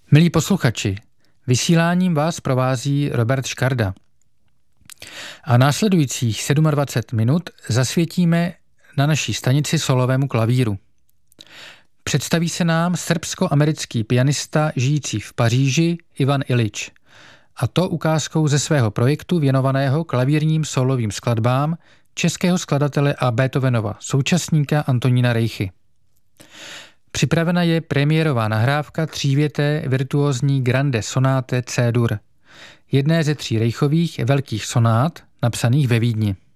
Milí posluchači, vysíláním vás provází Robert Škarda. A následujících 27 minut zasvětíme na naší stanici solovému klavíru. Představí se nám srbsko-americký pianista žijící v Paříži Ivan Iljič, a to ukázkou ze svého projektu věnovaného klavírním solovým skladbám českého skladatele a Beethovenova současníka Antonína Reichy. Připravena je premiérová nahrávka třívěté virtuózní grande sonáte C-dur, jedné ze 3 Reichových velkých sonát napsaných ve Vídni.